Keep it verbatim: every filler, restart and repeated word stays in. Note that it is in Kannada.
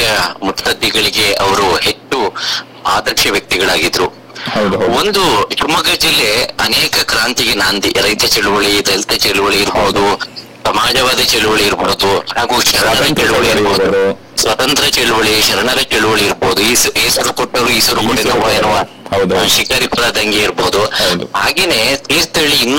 ಹಿರಿಯ ಮುತ್ಸದ್ದಿಗಳಿಗೆ ಅವರು ಹೆಚ್ಚು ಆದರ್ಶ ವ್ಯಕ್ತಿಗಳಾಗಿದ್ರು. ಒಂದು ಶಿವಮೊಗ್ಗ ಜಿಲ್ಲೆ ಅನೇಕ ಕ್ರಾಂತಿಗೆ ನಾಂದಿ, ರೈತ ಚಳುವಳಿ, ದಲಿತ ಚಳುವಳಿ ಇರ್ಬೋದು, ಸಮಾಜವಾದಿ ಚಳುವಳಿ ಇರ್ಬೋದು, ಹಾಗೂ ಶರಣರ ಚಳುವಳಿ ಇರ್ಬೋದು, ಸ್ವತಂತ್ರ ಚಳುವಳಿ, ಶರಣರ ಚಳುವಳಿ ಇರ್ಬೋದು, ಈಸ್ ಈಸರು ಕೊಟ್ಟರು ಈಸರು ಕೊಟ್ಟಿರುವ ಎನ್ನುವ ಶಿಕಾರಿಪುರ ದಂಗೆ ಇರ್ಬೋದು. ಹಾಗೇನೆ ತೀರ್ಥಹಳ್ಳಿ ಇನ್ನೂ